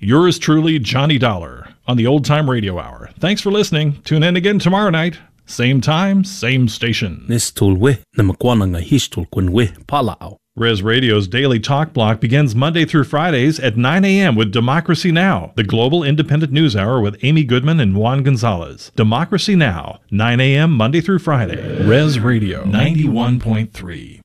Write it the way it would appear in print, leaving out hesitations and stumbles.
Yours truly, Johnny Dollar, on the Old Time Radio Hour. Thanks for listening. Tune in again tomorrow night. Same time, same station. Nistulwe na makwana nga histul kunwe palao. Res Radio's Daily Talk Block begins Monday through Fridays at 9 a.m. with Democracy Now!, the global independent news hour with Amy Goodman and Juan Gonzalez. Democracy Now!, 9 a.m. Monday through Friday. Res Radio 91.3.